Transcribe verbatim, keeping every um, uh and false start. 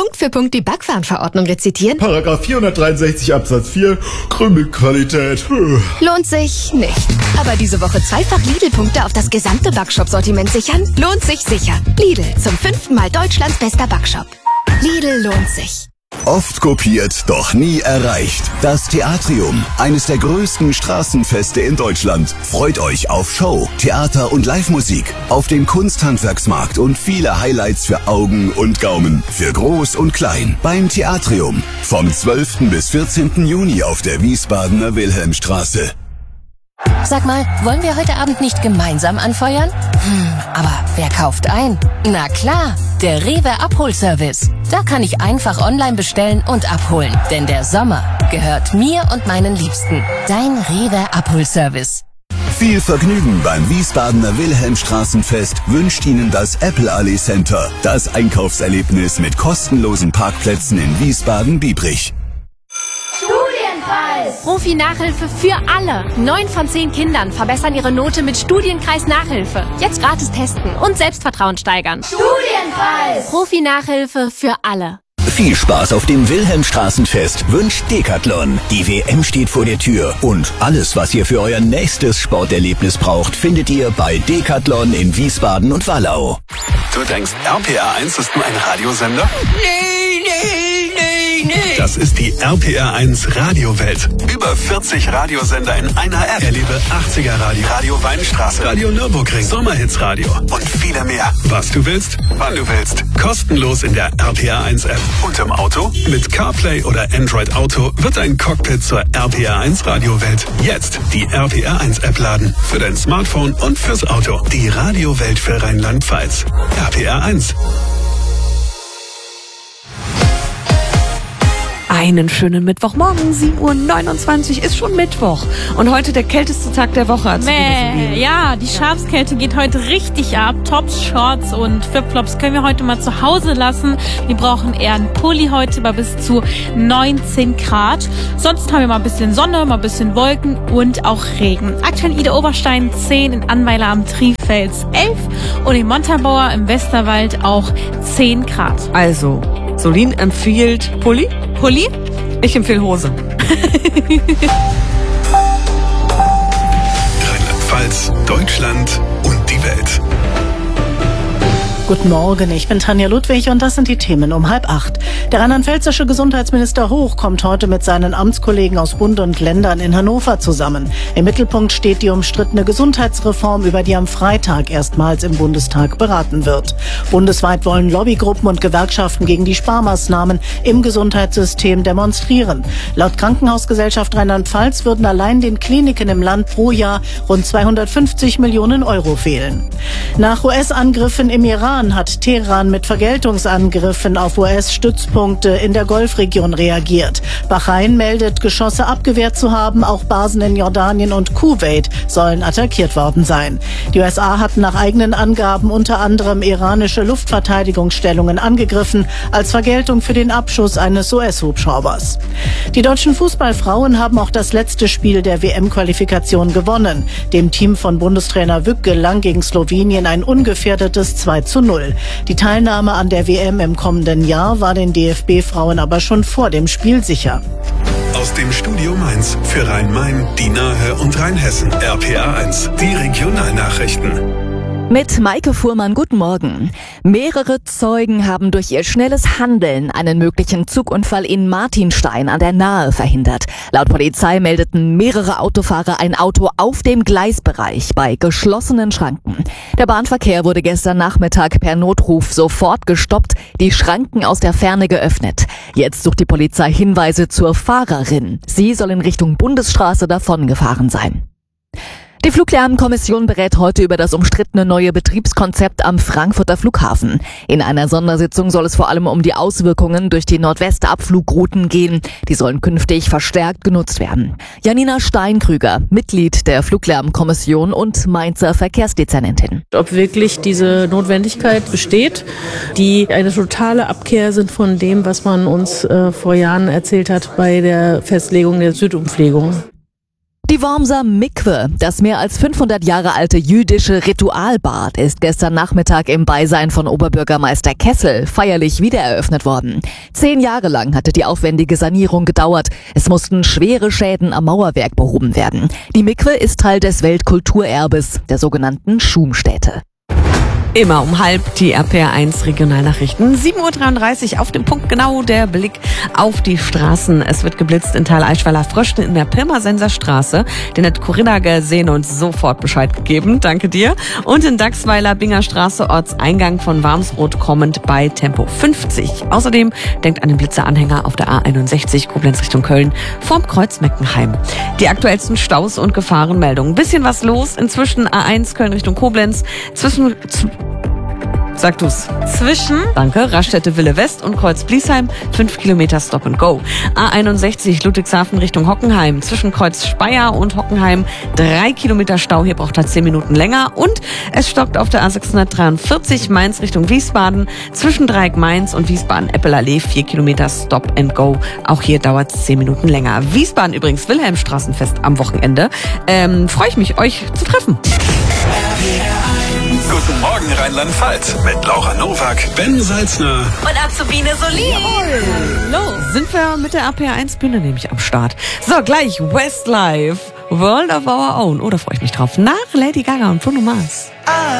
Punkt für Punkt die Backwarenverordnung rezitieren? Paragraph vierhundertdreiundsechzig Absatz vier, Krümelqualität. Lohnt sich nicht. Aber diese Woche zweifach Lidl-Punkte auf das gesamte Backshop-Sortiment sichern? Lohnt sich sicher. Lidl, zum fünften Mal Deutschlands bester Backshop. Lidl lohnt sich. Oft kopiert, doch nie erreicht. Das Theatrium, eines der größten Straßenfeste in Deutschland, freut euch auf Show, Theater und Live-Musik, auf den Kunsthandwerksmarkt und viele Highlights für Augen und Gaumen, für Groß und Klein. Beim Theatrium, vom zwölften bis vierzehnten Juni auf der Wiesbadener Wilhelmstraße. Sag mal, wollen wir heute Abend nicht gemeinsam anfeuern? Hm, aber wer kauft ein? Na klar, der Rewe Abholservice. Da kann ich einfach online bestellen und abholen. Denn der Sommer gehört mir und meinen Liebsten. Dein Rewe Abholservice. Viel Vergnügen beim Wiesbadener Wilhelmstraßenfest wünscht Ihnen das Apple Allee Center. Das Einkaufserlebnis mit kostenlosen Parkplätzen in Wiesbaden-Biebrich. Profi-Nachhilfe für alle. Neun von zehn Kindern verbessern ihre Note mit Studienkreis Nachhilfe. Jetzt gratis testen und Selbstvertrauen steigern. Studienpreis! Profi-Nachhilfe für alle. Viel Spaß auf dem Wilhelmstraßenfest wünscht Decathlon. Die W M steht vor der Tür und alles, was ihr für euer nächstes Sporterlebnis braucht, findet ihr bei Decathlon in Wiesbaden und Wallau. Du denkst, R P R eins ist nur ein Radiosender? Nee, nee, nee, nee. Das ist die R P R eins Radiowelt. Über vierzig Radiosender in einer App. Erlebe achtziger Radio, Radio Weinstraße, Radio Nürburgring, Sommerhitsradio und viele mehr. Was du willst, wann du willst. Kostenlos in der R P R eins App. Und im Auto? Mit CarPlay oder Android Auto wird ein Cockpit zur R P R eins Radiowelt. Jetzt die R P R eins App laden. Für dein Smartphone und fürs Auto. Die Radiowelt für Rheinland-Pfalz. R P R eins. Einen schönen Mittwochmorgen, sieben Uhr neunundzwanzig ist schon Mittwoch. Und heute der kälteste Tag der Woche. Mäh, ja, die Schafskälte geht heute richtig ab. Tops, Shorts und Flipflops können wir heute mal zu Hause lassen. Wir brauchen eher einen Pulli heute bei bis zu neunzehn Grad. Sonst haben wir mal ein bisschen Sonne, mal ein bisschen Wolken und auch Regen. Aktuell Ida Oberstein zehn, in Annweiler am Trifels elf und in Montabaur im Westerwald auch zehn Grad. Also, Solin empfiehlt Pulli? Pulli? Ich empfehle Hose. Rheinland-Pfalz, Deutschland und die Welt. Guten Morgen, ich bin Tanja Ludwig und das sind die Themen um halb acht. Der rheinland-pfälzische Gesundheitsminister Hoch kommt heute mit seinen Amtskollegen aus Bund und Ländern in Hannover zusammen. Im Mittelpunkt steht die umstrittene Gesundheitsreform, über die am Freitag erstmals im Bundestag beraten wird. Bundesweit wollen Lobbygruppen und Gewerkschaften gegen die Sparmaßnahmen im Gesundheitssystem demonstrieren. Laut Krankenhausgesellschaft Rheinland-Pfalz würden allein den Kliniken im Land pro Jahr rund zweihundertfünfzig Millionen Euro fehlen. Nach U S-Angriffen im Iran hat Teheran mit Vergeltungsangriffen auf U S-Stützpunkte in der Golfregion reagiert. Bahrain meldet, Geschosse abgewehrt zu haben. Auch Basen in Jordanien und Kuwait sollen attackiert worden sein. Die U S A hatten nach eigenen Angaben unter anderem iranische Luftverteidigungsstellungen angegriffen, als Vergeltung für den Abschuss eines U S-Hubschraubers. Die deutschen Fußballfrauen haben auch das letzte Spiel der W M-Qualifikation gewonnen. Dem Team von Bundestrainer Wück gelang gegen Slowenien ein ungefährdetes zwei zu null. Die Teilnahme an der W M im kommenden Jahr war den D F B-Frauen aber schon vor dem Spiel sicher. Aus dem Studio Mainz für Rhein-Main, die Nahe und Rheinhessen. R P R eins, die Regionalnachrichten. Mit Maike Fuhrmann, guten Morgen. Mehrere Zeugen haben durch ihr schnelles Handeln einen möglichen Zugunfall in Martinstein an der Nahe verhindert. Laut Polizei meldeten mehrere Autofahrer ein Auto auf dem Gleisbereich bei geschlossenen Schranken. Der Bahnverkehr wurde gestern Nachmittag per Notruf sofort gestoppt, die Schranken aus der Ferne geöffnet. Jetzt sucht die Polizei Hinweise zur Fahrerin. Sie soll in Richtung Bundesstraße davongefahren sein. Die Fluglärmkommission berät heute über das umstrittene neue Betriebskonzept am Frankfurter Flughafen. In einer Sondersitzung soll es vor allem um die Auswirkungen durch die Nordwestabflugrouten gehen. Die sollen künftig verstärkt genutzt werden. Janina Steinkrüger, Mitglied der Fluglärmkommission und Mainzer Verkehrsdezernentin. Ob wirklich diese Notwendigkeit besteht, die eine totale Abkehr sind von dem, was man uns äh, vor Jahren erzählt hat bei der Festlegung der Südumpflegung. Die Wormser Mikwe, das mehr als fünfhundert Jahre alte jüdische Ritualbad, ist gestern Nachmittag im Beisein von Oberbürgermeister Kessel feierlich wiedereröffnet worden. Zehn Jahre lang hatte die aufwendige Sanierung gedauert. Es mussten schwere Schäden am Mauerwerk behoben werden. Die Mikwe ist Teil des Weltkulturerbes, der sogenannten Schumstätte. Immer um halb die R P R eins Regionalnachrichten. sieben Uhr dreiunddreißig auf dem Punkt genau der Blick auf die Straßen. Es wird geblitzt in Teil Eichweiler Fröschten in der Pirmasenser Straße. Den hat Corinna gesehen und sofort Bescheid gegeben. Danke dir. Und in Dachsweiler Binger Straße, Ortseingang von Warmsroth kommend bei Tempo fünfzig. Außerdem denkt an den Blitzeranhänger auf der A einundsechzig Koblenz Richtung Köln vorm Kreuz Meckenheim. Die aktuellsten Staus und Gefahrenmeldungen. Bisschen was los. Inzwischen A eins Köln Richtung Koblenz. Zwischen Sag du's. Zwischen? Danke. Raststätte Wille West und Kreuz Bliesheim. Fünf Kilometer Stop and Go. A einundsechzig Ludwigshafen Richtung Hockenheim. Zwischen Kreuz Speyer und Hockenheim. Drei Kilometer Stau. Hier braucht er zehn Minuten länger. Und es stockt auf der A sechshundertdreiundvierzig Mainz Richtung Wiesbaden. Zwischen Dreieck Mainz und Wiesbaden-Eppelallee. Vier Kilometer Stop and Go. Auch hier dauert es zehn Minuten länger. Wiesbaden übrigens Wilhelmstraßenfest am Wochenende. Ähm, freue ich mich, euch zu treffen. Guten Morgen Rheinland-Pfalz mit Laura Nowak, Ben Salzner und Azubine Solin. Los, sind wir mit der A P R eins Bühne nämlich am Start. So, gleich Westlife, World of Our Own. Oh, da freue ich mich drauf. Nach Lady Gaga und Bruno Mars.